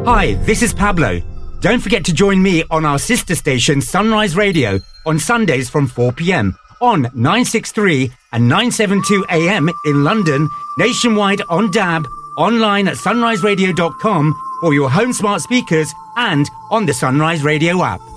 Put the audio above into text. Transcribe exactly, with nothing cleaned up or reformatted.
Hi, this is Pablo. Don't forget to join me on our sister station Sunrise Radio on Sundays from four p.m. on nine sixty-three and nine seventy-two A M in London, nationwide on D A B, online at sunrise radio dot com for your home smart speakers and on the Sunrise Radio app.